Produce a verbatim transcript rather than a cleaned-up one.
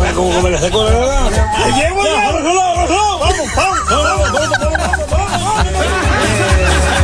como que me la sacó la verdad. ¡Llevo ya! ¡Vámonos, vámonos!